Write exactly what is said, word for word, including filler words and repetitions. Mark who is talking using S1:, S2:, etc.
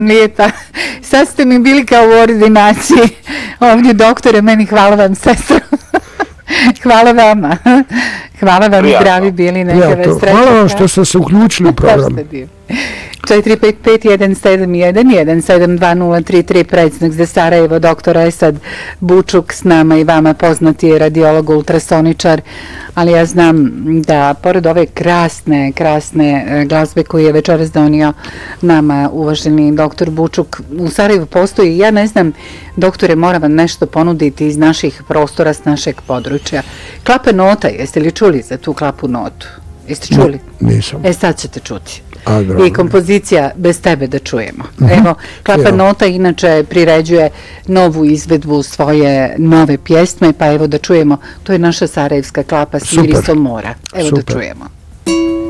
S1: Lijepa. Sad ste mi bili kao u ordinaciji. Ovdje doktore, meni hvala vam, sestro. Hvala vama. Hvala vam,
S2: Prijatno.
S1: Zdravi bili. Neka vas sreća.
S3: Hvala vam što ste se uključili u program.
S1: četiri pet pet jedan sedam jedan jedan sedam dva nula tri tri predsjednik za Sarajevo, doktor Esad Bučuk s nama i vama poznati je radiolog, ultrasoničar, ali ja znam da pored ove krasne, krasne glazbe koju je večeras donio nama uvaženi doktor Bučuk, u Sarajevu postoji, ja ne znam, doktore, moram vam nešto ponuditi iz naših prostora, s našeg područja. Klapa nota, jeste li čuli za tu klapu notu? Jeste čuli?
S3: Ne, nisam.
S1: E, sad ćete čuti.
S3: A, drago.
S1: I kompozicija Bez tebe da čujemo.
S3: Uh-huh.
S1: Evo, Klapa
S3: Evo.
S1: nota inače priređuje novu izvedbu svoje nove pjesme, pa evo da čujemo, to je naša sarajevska klapa s
S3: Super.
S1: mirisom mora. Evo
S3: Super.
S1: da čujemo.